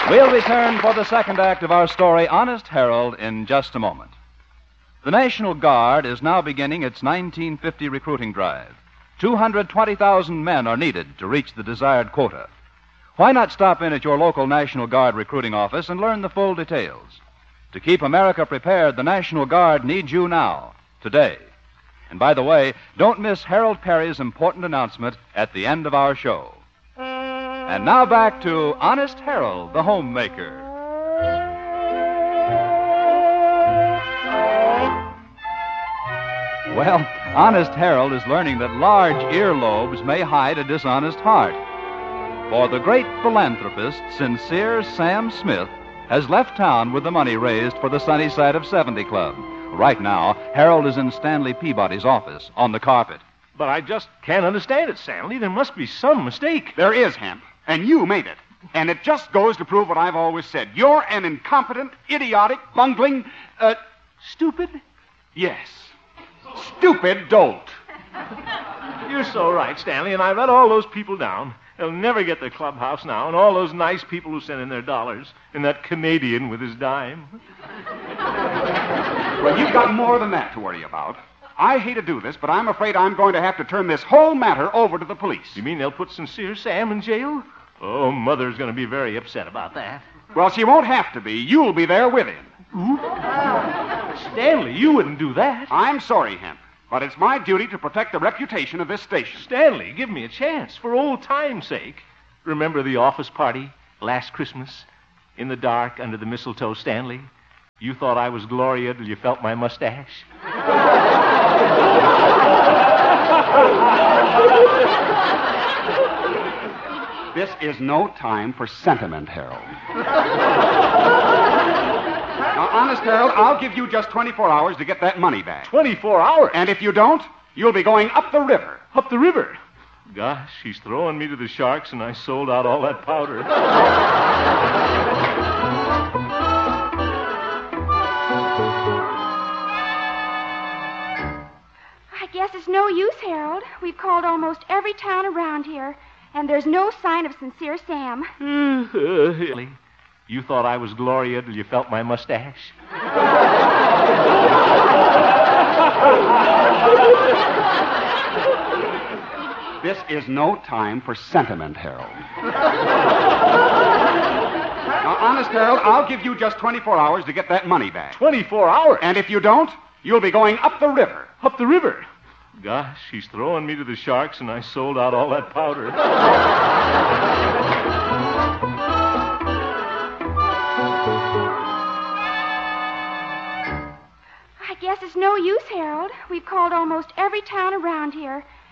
We'll return for the second act of our story, Honest Harold, in just a moment. The National Guard is now beginning its 1950 recruiting drive. 220,000 men are needed to reach the desired quota. Why not stop in at your local National Guard recruiting office and learn the full details? To keep America prepared, the National Guard needs you now, today. And by the way, don't miss Harold Perry's important announcement at the end of our show. And now back to Honest Harold, the homemaker. Well, Honest Harold is learning that large earlobes may hide a dishonest heart. For the great philanthropist, sincere Sam Smith, has left town with the money raised for the Sunny Side of 70 Club. Right now, Harold is in Stanley Peabody's office on the carpet. But I just can't understand it, Stanley. There must be some mistake. There is, Hemp, and you made it. And it just goes to prove what I've always said. You're an incompetent, idiotic, bungling, Stupid? yes, stupid dolt. You're so right, Stanley, and I let all those people down. They'll never get their clubhouse now, and all those nice people who sent in their dollars, and that Canadian with his dime. Well, you've got more than that to worry about. I hate to do this, but I'm afraid I'm going to have to turn this whole matter over to the police. You mean they'll put Sincere Sam in jail? Oh, Mother's going to be very upset about that. Well, she won't have to be. You'll be there with him. Stanley, you wouldn't do that. I'm sorry, Hemp, but it's my duty to protect the reputation of this station. Stanley, give me a chance, for old time's sake. Remember the office party last Christmas? In the dark, under the mistletoe, Stanley? You thought I was Gloria till you felt my mustache? This is no time for sentiment, Harold. Now, honest, Harold, I'll give you just 24 hours to get that money back. 24 hours? And if you don't, you'll be going up the river. Up the river? Gosh, he's throwing me to the sharks, and I sold out all that powder. I guess it's no use, Harold. We've called almost every town around here, and there's no sign of Sincere Sam. You thought I was Gloria till you felt my mustache? This is no time for sentiment, Harold. Now, honest, Harold, I'll give you just 24 hours to get that money back. 24 hours? And if you don't, you'll be going up the river. Up the river? Gosh, he's throwing me to the sharks, and I sold out all that powder. I guess it's no use, Harold. We've called almost every town around here,